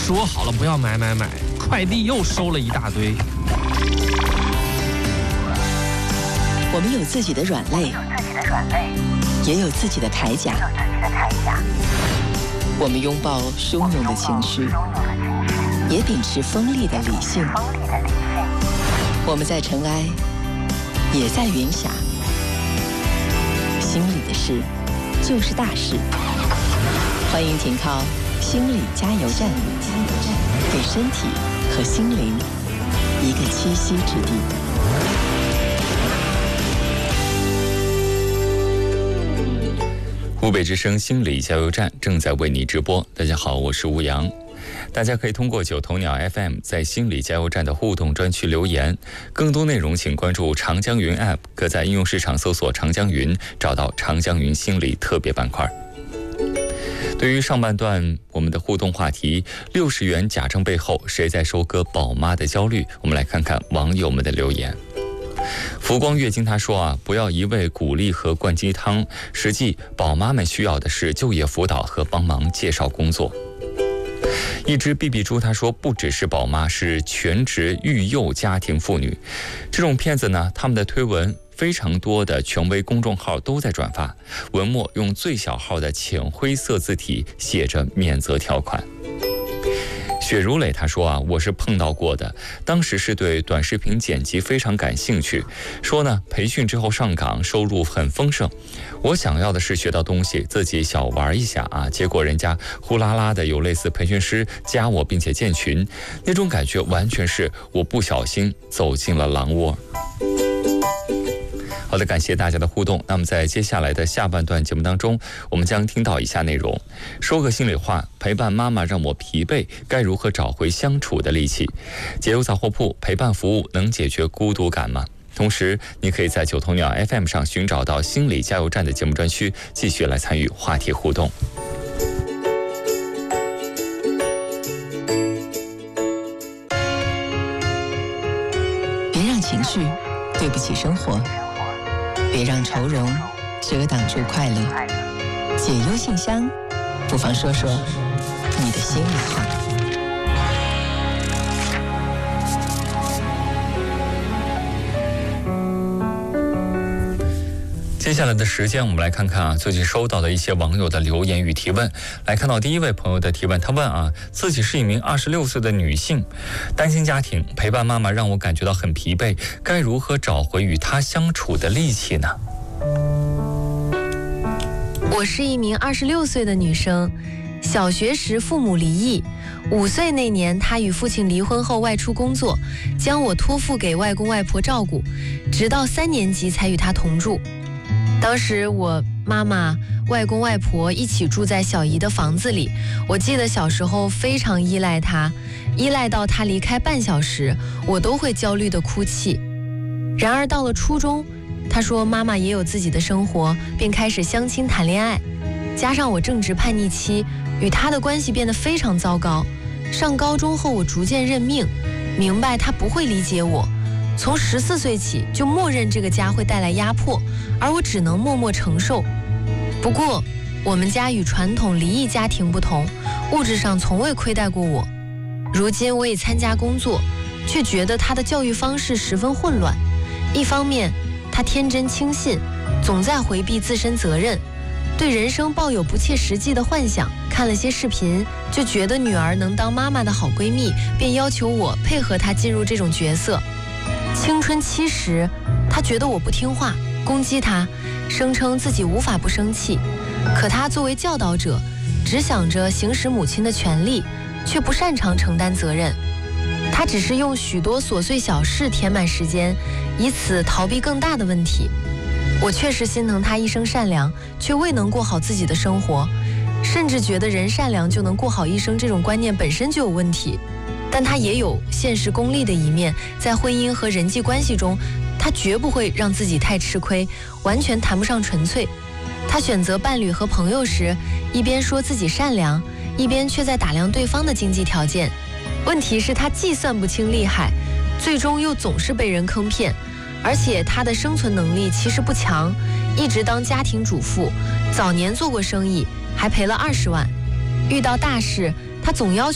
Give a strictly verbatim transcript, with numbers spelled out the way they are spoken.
说好了不要买买买，快递又收了一大堆。 我们有自己的软肋，也有自己的铠甲。我们拥抱汹涌的情绪，也秉持锋利的理性。我们在尘埃，也在云霞。心里的事，就是大事。欢迎停靠心理加油站，给身体和心灵一个栖息之地。 湖北之声心理加油站正在为你直播。大家好，我是吴阳。大家可以通过九头鸟 F M 在心理加油站的互动专区留言，更多内容请关注长江云 App， 可在应用市场搜索长江云，找到长江云心理特别板块。对于上半段我们的互动话题，六十元假证背后谁在收割宝妈的焦虑，我们来看看网友们的留言。浮光月经他说啊，不要一味鼓励和灌鸡汤，实际宝妈们需要的是就业辅导和帮忙介绍工作。一只 B B 猪他说，不只是宝妈，是全职育幼家庭妇女。这种骗子呢，他们的推文非常多的权威公众号都在转发，文末用最小号的浅灰色字体写着免责条款。雪如磊他说啊，我是碰到过的，当时是对短视频剪辑非常感兴趣，说呢培训之后上岗收入很丰盛，我想要的是学到东西，自己小玩一下啊，结果人家呼啦啦的有类似培训师加我并且建群，那种感觉完全是我不小心走进了狼窝。好的，感谢大家的互动。那么在接下来的下半段节目当中，我们将听到以下内容：说个心里话，陪伴妈妈让我疲惫，该如何找回相处的力气？解忧杂货铺陪伴服务能解决孤独感吗？同时，你可以在九头鸟 F M 上寻找到心理加油站的节目专区，继续来参与话题互动。 别让情绪对不起生活，别让愁容遮挡住快乐。解忧信箱，不妨说说你的心里话。 接下来的时间，我们来看看啊，最近收到的一些网友的留言与提问。来看到第一位朋友的提问，他问啊，自己是一名二十六岁的女性，单亲家庭，陪伴妈妈让我感觉到很疲惫，该如何找回与她相处的力气呢？ 我是一名二十六岁的女生，小学时父母离异，五岁那年她与父亲离婚后外出工作，将我托付给外公外婆照顾，直到三年级才与她同住。当时我妈妈、外公外婆一起住在小姨的房子里，我记得小时候非常依赖她，依赖到她离开半小时，我都会焦虑地哭泣。然而到了初中，她说妈妈也有自己的生活，便开始相亲谈恋爱，加上我正值叛逆期，与她的关系变得非常糟糕。上高中后，我逐渐认命，明白她不会理解我。从十四岁起就默认这个家会带来压迫，而我只能默默承受。不过我们家与传统离异家庭不同，物质上从未亏待过我。如今我已参加工作，却觉得他的教育方式十分混乱。一方面他天真轻信，总在回避自身责任，对人生抱有不切实际的幻想，看了些视频就觉得女儿能当妈妈的好闺蜜，便要求我配合她进入这种角色。青春期时，他觉得我不听话，攻击他，声称自己无法不生气。可他作为教导者，只想着行使母亲的权利，却不擅长承担责任。他只是用许多琐碎小事填满时间，以此逃避更大的问题。我确实心疼他一生善良，却未能过好自己的生活，甚至觉得人善良就能过好一生，这种观念本身就有问题。但他也有现实功利的一面，在婚姻和人际关系中，他绝不会让自己太吃亏，完全谈不上纯粹。他选择伴侣和朋友时，一边说自己善良，一边却在打量对方的经济条件。问题是他计算不清利害，最终又总是被人坑骗，而且他的生存能力其实不强，一直当家庭主妇，早年做过生意，还赔了二十万。遇到大事，他总要求